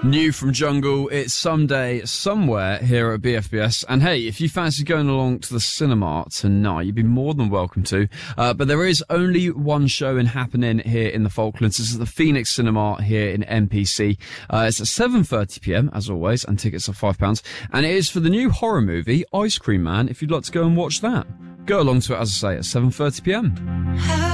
New from Jungle, it's Someday, Somewhere here at BFBS. And hey, if you fancy going along to the cinema tonight, you'd be more than welcome to. But there is only one showing happening here in the Falklands. This is the Phoenix Cinema here in NPC. It's at 7:30pm, as always, and tickets are £5. And it is for the new horror movie, Ice Cream Man, if you'd like to go and watch that. Go along to it, as I say, at 7:30pm.